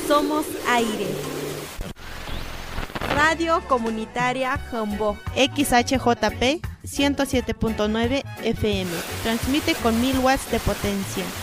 Somos aire. Radio Comunitaria Jambó. XHJP 107.9 FM. Transmite con 1000 watts de potencia.